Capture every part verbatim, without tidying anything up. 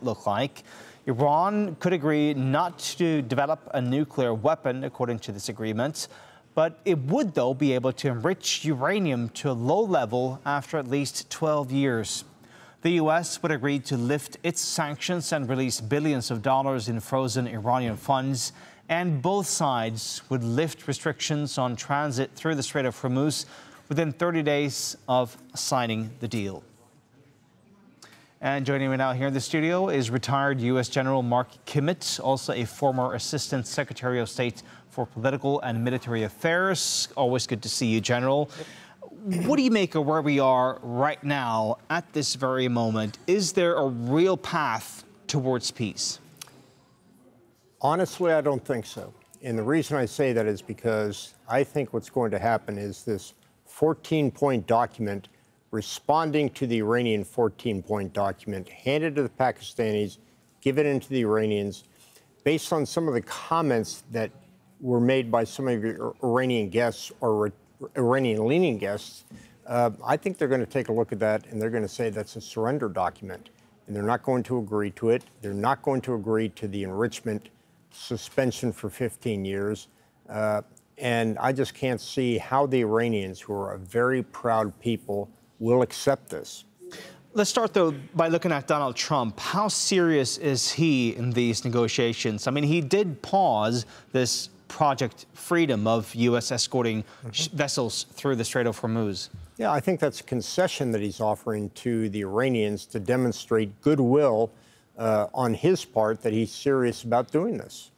might look like. Iran could agree not to develop a nuclear weapon, according to this agreement, but it would, though, be able to enrich uranium to a low level after at least twelve years. The U S would agree to lift its sanctions and release billions of dollars in frozen Iranian funds, and both sides would lift restrictions on transit through the Strait of Hormuz within thirty days of signing the deal. And joining me now here in the studio is retired U S General Mark Kimmitt, also a former Assistant Secretary of State for Political and Military Affairs. Always good to see you, General. What do you make of where we are right now at this very moment? Is there a real path towards peace? Honestly, I don't think so. And the reason I say that is because I think what's going to happen is this fourteen-point document responding to the Iranian fourteen-point document, handed to the Pakistanis, given into the Iranians, based on some of the comments that were made by some of your Iranian guests or Iranian-leaning guests. Uh, I think they're going to take a look at that, and they're going to say that's a surrender document, and they're not going to agree to it. They're not going to agree to the enrichment suspension for fifteen years. Uh, and I just can't see how the Iranians, who are a very proud people, will accept this. Let's start, though, by looking at Donald Trump. How serious is he in these negotiations? I mean, he did pause this Project Freedom of U S escorting mm-hmm. vessels through the Strait of Hormuz. Yeah, I think that's a concession that he's offering to the Iranians to demonstrate goodwill uh, on his part that he's serious about doing this.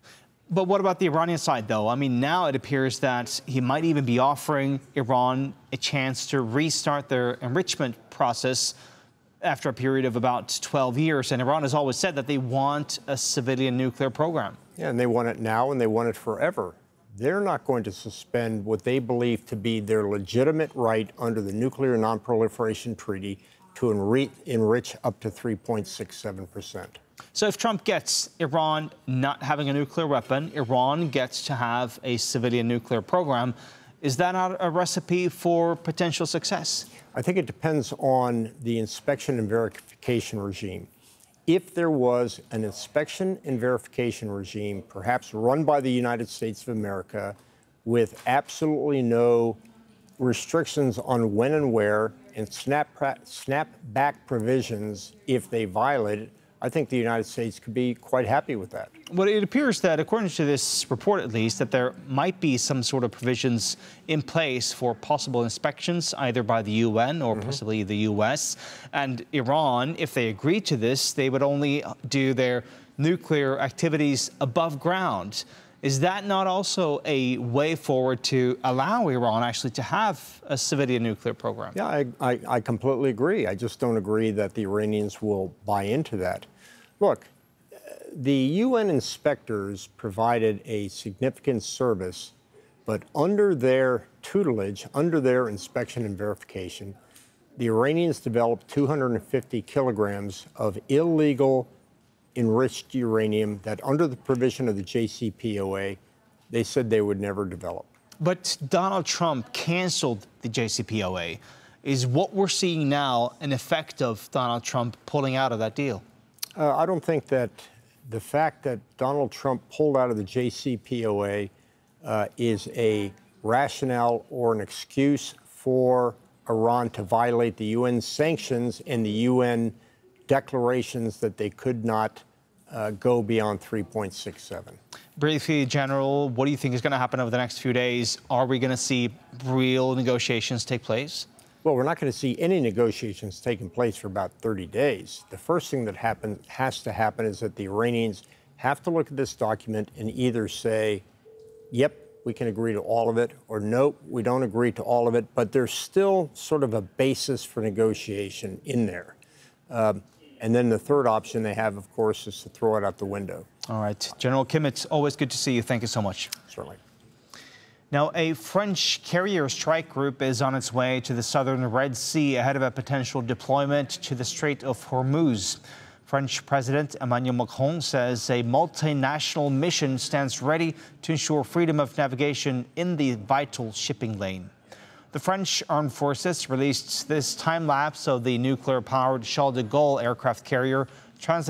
But what about the Iranian side, though? I mean, now it appears that he might even be offering Iran a chance to restart their enrichment process after a period of about twelve years. And Iran has always said that they want a civilian nuclear program. Yeah, and they want it now and they want it forever. They're not going to suspend what they believe to be their legitimate right under the Nuclear Non-Proliferation Treaty to enrich, enrich up to three point six seven percent. So if Trump gets Iran not having a nuclear weapon, Iran gets to have a civilian nuclear program, is that not a recipe for potential success? I think it depends on the inspection and verification regime. If there was an inspection and verification regime, perhaps run by the United States of America, with absolutely no restrictions on when and where, and snap, snap back provisions if they violate it, I think the United States could be quite happy with that. Well, it appears that, according to this report at least, that there might be some sort of provisions in place for possible inspections, either by the U N or mm-hmm. possibly the U S. And Iran, if they agree to this, they would only do their nuclear activities above ground. Is that not also a way forward to allow Iran actually to have a civilian nuclear program? Yeah, I, I, I completely agree. I just don't agree that the Iranians will buy into that. Look, the U N inspectors provided a significant service, but under their tutelage, under their inspection and verification, the Iranians developed two hundred fifty kilograms of illegal enriched uranium that, under the provision of the J C P O A, they said they would never develop. But Donald Trump canceled the J C P O A. Is what we're seeing now an effect of Donald Trump pulling out of that deal? Uh, I don't think that the fact that Donald Trump pulled out of the J C P O A uh, is a rationale or an excuse for Iran to violate the U N sanctions and the U N declarations that they could not uh, go beyond three point six seven. Briefly, General, what do you think is going to happen over the next few days? Are we going to see real negotiations take place? Well, we're not going to see any negotiations taking place for about thirty days. The first thing that happen, has to happen is that the Iranians have to look at this document and either say, yep, we can agree to all of it, or nope, we don't agree to all of it, but there's still sort of a basis for negotiation in there. Um, and then the third option they have, of course, is to throw it out the window. All right. General Kimmitt, always good to see you. Thank you so much. Certainly. Now, a French carrier strike group is on its way to the southern Red Sea ahead of a potential deployment to the Strait of Hormuz. French President Emmanuel Macron says a multinational mission stands ready to ensure freedom of navigation in the vital shipping lane. The French Armed Forces released this time lapse of the nuclear-powered Charles de Gaulle aircraft carrier transit